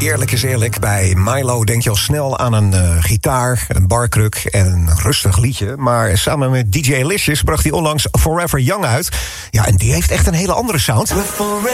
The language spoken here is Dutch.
Eerlijk is eerlijk, bij Milo denk je al snel aan een gitaar, een barkruk en een rustig liedje. Maar samen met DJ Licious bracht hij onlangs Forever Young uit. Ja, en die heeft echt een hele andere sound.